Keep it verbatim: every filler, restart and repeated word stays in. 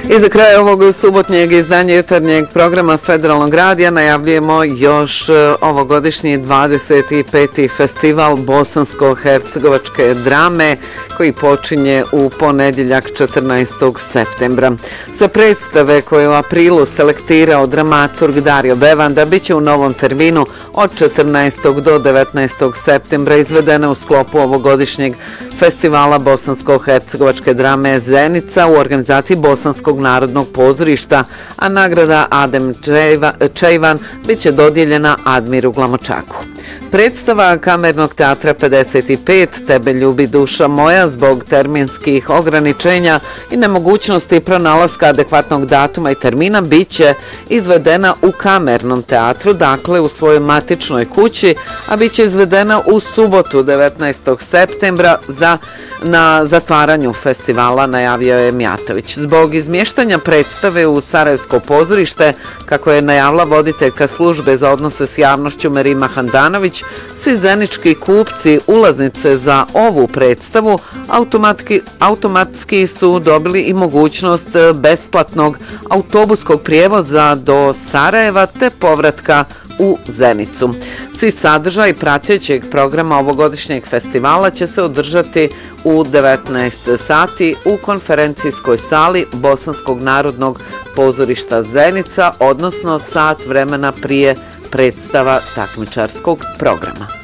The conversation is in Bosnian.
I za kraj ovog subotnjeg izdanja jutarnjeg programa Federalnog radija najavljujemo još ovogodišnji dvadeset peti festival bosansko-hercegovačke drame koji počinje u ponedjeljak četrnaestog septembra. Sve predstave koje u aprilu selektirao dramaturg Dario Bevanda bit će u novom terminu od četrnaestog do devetnaestog septembra izvedene u sklopu ovogodišnjeg festivala bosansko-hercegovačke drame Zenica u organizaciji Bosanskog narodnog pozorišta, a nagrada Adem Čejvan bit će dodijeljena Admiru Glamočaku. Predstava Kamernog teatra pedeset pet Tebe ljubi duša moja zbog terminskih ograničenja i nemogućnosti pronalaska adekvatnog datuma i termina bit će izvedena u Kamernom teatru, dakle u svojoj matičnoj kući, a bit će izvedena u subotu devetnaestog septembra za na zatvaranju festivala, najavio je Mijatović. Zbog izmještanja predstave u Sarajevsko pozorište, kako je najavila voditeljka službe za odnose s javnošću Merima Handanović, svi zenički kupci ulaznice za ovu predstavu automatski, automatski su dobili i mogućnost besplatnog autobuskog prijevoza do Sarajeva te povratka u Zenicu. Svi sadržaj pratećeg programa ovogodišnjeg festivala će se održati u devetnaest sati u konferencijskoj sali Bosanskog narodnog pozorišta Zenica, odnosno sat vremena prije predstava takmičarskog programa.